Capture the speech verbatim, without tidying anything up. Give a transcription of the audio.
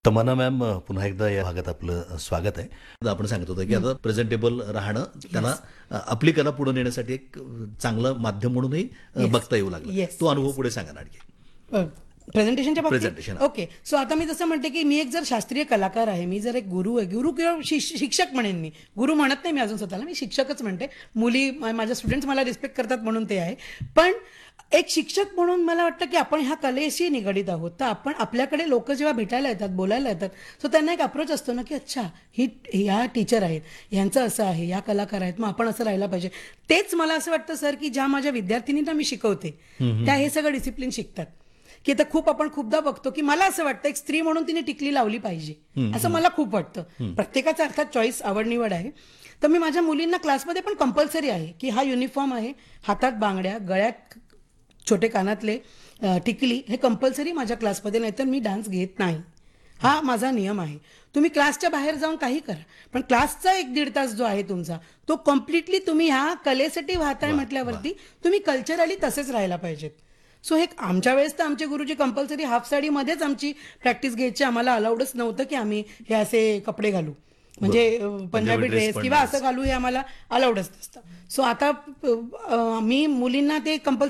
तमन्ना ma'am, पुन्हा एकदा या भागात आपलं स्वागत आहे. आता आपण सांगत होतो की आता प्रेझेंटेबल राहणं त्यांना अ, आपली कला पुढे नेण्यासाठी एक चांगलं माध्यम म्हणूनही अ, Yes. बघता येऊ लागलं. Yes, तो अनुभव yes. पुढे सांगा ना आणखी. प्रेझेंटेशनच्या Presentation, बाबतीत हा. ओके. सो आता मी जसं म्हणते की मी एक जर शास्त्रीय कलाकार आहे, मी जर एक गुरु आहे, गुरु किंवा शिश- शिक्षक म्हणेन मी. गुरु म्हणत नाही मी अजून स्वतःला, मी शिक्षकच म्हणते. मुली मा- माझ्या स्टुडंट्स मला रिस्पेक्ट करतात म्हणून ते आहे. पण एक शिक्षक म्हणून मला वाटतं की आपण ह्या कलेशी निगडीत आहोत. तर आपण आपल्याकडे लोक जेव्हा भेटायला येतात, बोलायला येतात, सो त्यांना एक अप्रोच असतो ना की अच्छा ही ह्या टीचर आहेत, ह्यांचं असं आहे, या कलाकार आहेत, मग आपण असं राहायला पाहिजे. तेच मला असं वाटतं सर की ज्या माझ्या विद्यार्थिनींना मी शिकवते त्या हे सगळं डिसिप्लिन शिकतात. की आता खूप आपण खूपदा बघतो की मला असं वाटतं एक स्त्री म्हणून तिने टिकली लावली पाहिजे असं मला खूप वाटतं. प्रत्येकाचा अर्थात चॉईस आवड निवड आहे. तर मी माझ्या मुलींना क्लासमध्ये पण कंपल्सरी आहे की हा युनिफॉर्म आहे, हातात बांगड्या, गळ्यात छोटे कानातले अ, टिकली, हे कंपल्सरी माझ्या क्लासमध्ये, नाहीतर मी डान्स घेत नाही. हा माझा नियम आहे. तुम्ही क्लासच्या बाहेर जाऊन काही करा, पण क्लासचा एक दीड तास जो आहे तुमचा तो कम्प्लिटली तुम्ही ह्या कलेसाठी वाहताय म्हटल्यावरती तुम्ही कल्चरली तसेच राहायला पाहिजेत. सो हे आमच्या वेळेस तर आमचे गुरुजी कंपल्सरी हाफ साडीमध्येच आमची प्रॅक्टिस घ्यायची. आम्हाला अलाउडच नव्हतं की आम्ही हे असे कपडे घालू, म्हणजे अ, पंजाबी dress ड्रेस पण किंवा नाही. असं घालू हे आम्हाला अलाउडच नसतं. सो आता अ, मी मुलींना ते कंपल्सरी